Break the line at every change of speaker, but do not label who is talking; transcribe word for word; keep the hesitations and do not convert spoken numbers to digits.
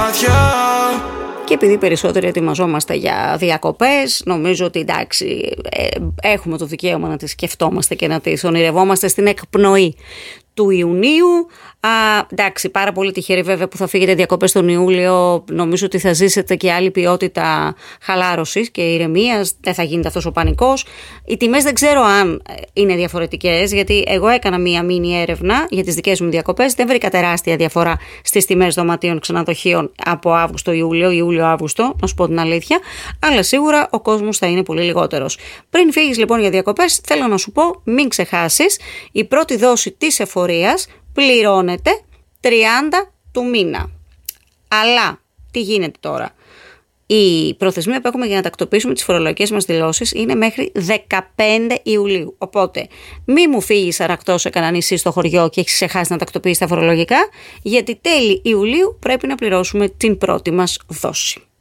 μάτια.
Και επειδή περισσότεροι ετοιμαζόμαστε για διακοπές, νομίζω ότι εντάξει, ε, έχουμε το δικαίωμα να τις σκεφτόμαστε και να τις ονειρευόμαστε στην εκπνοή του Ιουνίου. Α, εντάξει, πάρα πολύ τυχεροί βέβαια που θα φύγετε διακοπές τον Ιούλιο. Νομίζω ότι θα ζήσετε και άλλη ποιότητα χαλάρωσης και ηρεμίας. Δεν θα γίνεται αυτός ο πανικός. Οι τιμές δεν ξέρω αν είναι διαφορετικές, γιατί εγώ έκανα μία μίνι έρευνα για τις δικές μου διακοπές. Δεν βρήκα τεράστια διαφορά στις τιμές δωματίων ξενοδοχείων από Αύγουστο-Ιούλιο, Ιούλιο-Αύγουστο, να σου πω την αλήθεια. Αλλά σίγουρα ο κόσμος θα είναι πολύ λιγότερος. Πριν φύγεις λοιπόν για διακοπές, θέλω να σου πω, μην ξεχάσεις, η πρώτη δόση της εφορίας πληρώνεται τριάντα του μήνα. Αλλά τι γίνεται τώρα? Η προθεσμία που έχουμε για να τακτοποιήσουμε τις φορολογικές μας δηλώσεις είναι μέχρι δεκαπέντε Ιουλίου. Οπότε μη μου φύγεις αρακτός σε κανένα νησί στο χωριό και έχεις ξεχάσει να τακτοποιήσεις τα φορολογικά, γιατί τέλη Ιουλίου πρέπει να πληρώσουμε την πρώτη μας δόση.